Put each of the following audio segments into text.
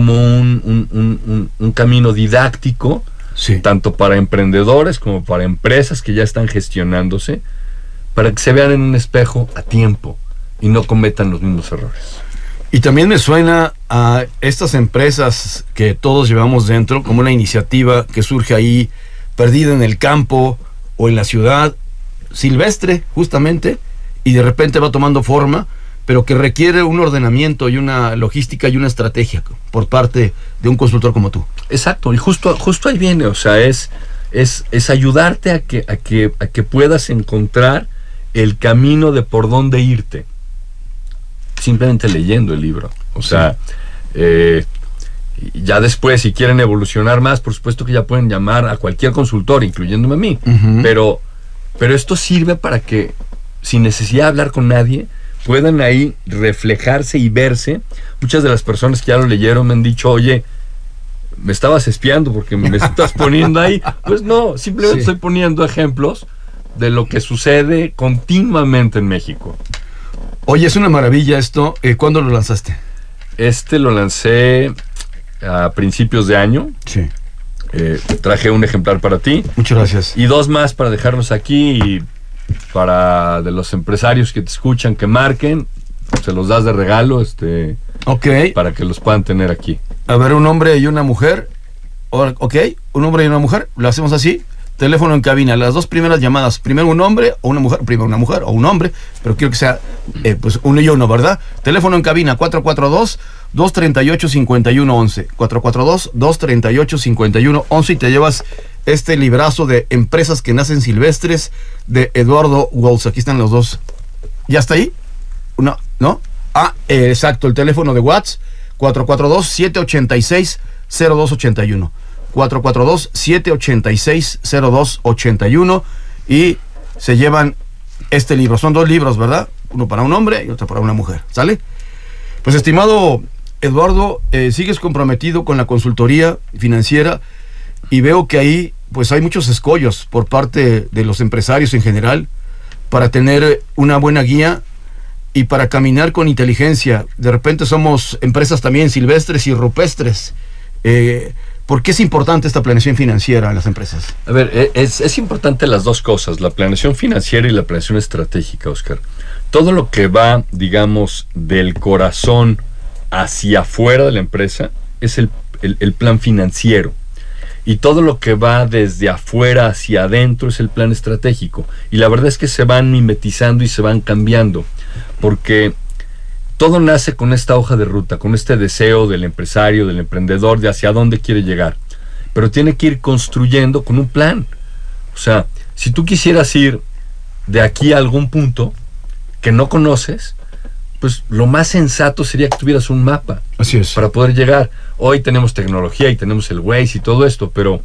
como un camino didáctico, Sí. tanto para emprendedores como para empresas que ya están gestionándose, para que se vean en un espejo a tiempo y no cometan los mismos errores. Y también me suena a estas empresas que todos llevamos dentro como una iniciativa que surge ahí, perdida en el campo o en la ciudad, silvestre justamente, y de repente va tomando forma, pero que requiere un ordenamiento y una logística y una estrategia por parte de un consultor como tú. Exacto, y justo ahí viene, o sea, es ayudarte a que puedas encontrar el camino de por dónde irte, simplemente leyendo el libro. O sea, ya después, si quieren evolucionar más, por supuesto que ya pueden llamar a cualquier consultor, incluyéndome a mí. Uh-huh. Pero esto sirve para que, sin necesidad de hablar con nadie, puedan ahí reflejarse y verse. Muchas de las personas que ya lo leyeron me han dicho, oye, me estabas espiando porque me estás poniendo ahí. Pues no, simplemente estoy poniendo ejemplos de lo que sucede continuamente en México. Oye, es una maravilla esto. ¿Cuándo lo lanzaste? Lo lancé a principios de año. Sí. Traje un ejemplar para ti. Muchas gracias. Y 2 más para dejarnos aquí, y para de los empresarios que te escuchan, que marquen, se los das de regalo, Ok. para que los puedan tener aquí. A ver, un hombre y una mujer. Ok, un hombre y una mujer. Lo hacemos así. Teléfono en cabina. Las 2 primeras llamadas. Primero un hombre o una mujer. Primero una mujer o un hombre. Pero quiero que sea pues uno y uno, ¿verdad? Teléfono en cabina 442-238-5111. 442-238-5111. Y te llevas este librazo de Empresas que nacen silvestres de Eduardo Walsh. Aquí están los dos. ¿Ya está ahí? ¿No? Exacto. El teléfono de WhatsApp 442-786-0281. 442-786-0281 y se llevan este libro. Son 2 libros, ¿verdad? Uno para un hombre y otro para una mujer. ¿Sale? Pues, estimado Eduardo, sigues comprometido con la consultoría financiera y veo que ahí pues hay muchos escollos por parte de los empresarios en general para tener una buena guía y para caminar con inteligencia. De repente somos empresas también silvestres y rupestres. ¿Por qué es importante esta planeación financiera en las empresas? A ver, es importante las dos cosas, la planeación financiera y la planeación estratégica, Oscar. Todo lo que va, digamos, del corazón hacia afuera de la empresa es el plan financiero. Y todo lo que va desde afuera hacia adentro es el plan estratégico. Y la verdad es que se van mimetizando y se van cambiando, porque todo nace con esta hoja de ruta, con este deseo del empresario, del emprendedor, de hacia dónde quiere llegar. Pero tiene que ir construyendo con un plan. O sea, si tú quisieras ir de aquí a algún punto que no conoces, pues lo más sensato sería que tuvieras un mapa. Así es. Para poder llegar. Hoy tenemos tecnología y tenemos el Waze y todo esto, pero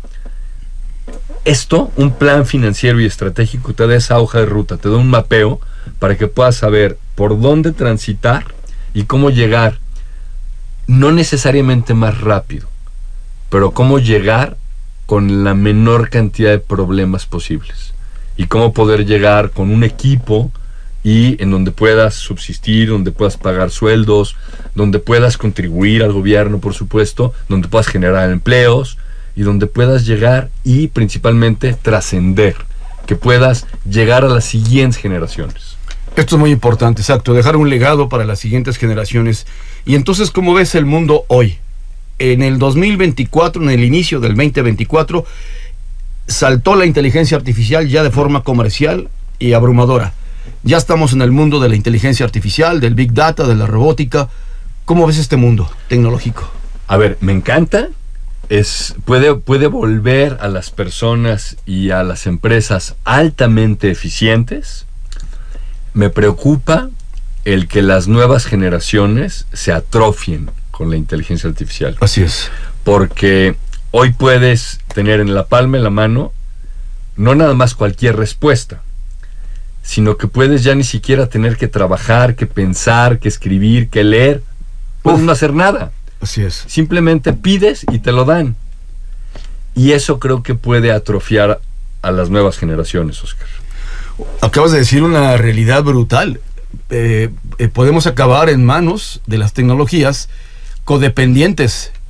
un plan financiero y estratégico te da esa hoja de ruta, te da un mapeo para que puedas saber por dónde transitar y cómo llegar, no necesariamente más rápido, pero cómo llegar con la menor cantidad de problemas posibles, y cómo poder llegar con un equipo y en donde puedas subsistir, donde puedas pagar sueldos, donde puedas contribuir al gobierno, por supuesto, donde puedas generar empleos y donde puedas llegar y principalmente trascender, que puedas llegar a las siguientes generaciones. Esto es muy importante, exacto, dejar un legado para las siguientes generaciones. Y entonces, ¿cómo ves el mundo hoy? En el 2024, en el inicio del 2024, saltó la inteligencia artificial ya de forma comercial y abrumadora. Ya estamos en el mundo de la inteligencia artificial, del Big Data, de la robótica. ¿Cómo ves este mundo tecnológico? A ver, me encanta. Puede volver a las personas y a las empresas altamente eficientes. Me preocupa el que las nuevas generaciones se atrofien con la inteligencia artificial. Así es. Porque hoy puedes tener en la palma de la mano no nada más cualquier respuesta, sino que puedes ya ni siquiera tener que trabajar, que pensar, que escribir, que leer. Puedes no hacer nada. Así es. Simplemente pides y te lo dan. Y eso creo que puede atrofiar a las nuevas generaciones, Oscar. Acabas de decir una realidad brutal. Podemos acabar en manos de las tecnologías codependientes